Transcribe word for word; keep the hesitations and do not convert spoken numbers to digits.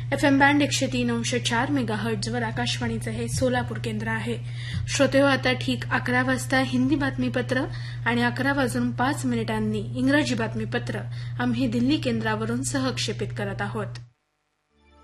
F M band एकशे तीन अंश चार मेगा हर्ट्झवर आकाशवाणीचं हे सोलापूर केंद्र आहे. श्रोतेहो, आता ठीक अकरा वाजता हिंदी बातमीपत्र आणि अकरा वाजून पाच मिनिटांनी इंग्रजी बातमीपत्र आम्ही दिल्ली केंद्रावरून सहक्षेपित करत आहोत.